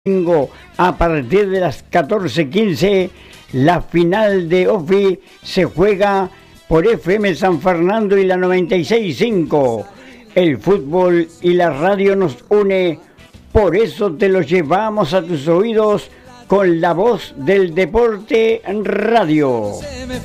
Domingo a partir de las 14:15, la final de OFI se juega por FM San Fernando y la 96.5. El fútbol y la radio nos une, por eso te lo llevamos a tus oídos con la voz del deporte en radio.